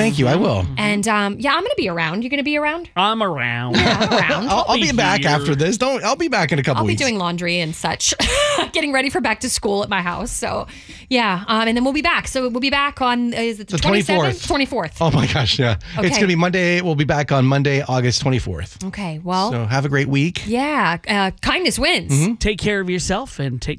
Thank you. I will. And I'm going to be around. You going to be around? I'm around. Yeah, I'm around. I'll be back here. after this. I'll be back in a couple I'll be weeks. doing laundry and such, getting ready for back to school at my house. So, yeah. And then we'll be back. So we'll be back on, is it the 24th? 24th. Oh my gosh, yeah. Okay. It's going to be Monday. We'll be back on Monday, August 24th. Okay, well. So have a great week. Yeah. Kindness wins. Take care of yourself and take